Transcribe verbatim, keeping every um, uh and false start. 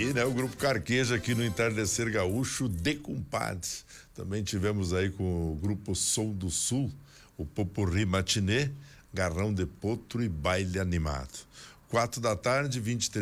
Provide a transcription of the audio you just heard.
aí, né? O Grupo Carqueja aqui no Entardecer Gaúcho de Compadres. Também tivemos aí com o Grupo Som do Sul, o Popurrí Matinê, Garrão de Potro e Baile Animado. Quatro da tarde, vinte e três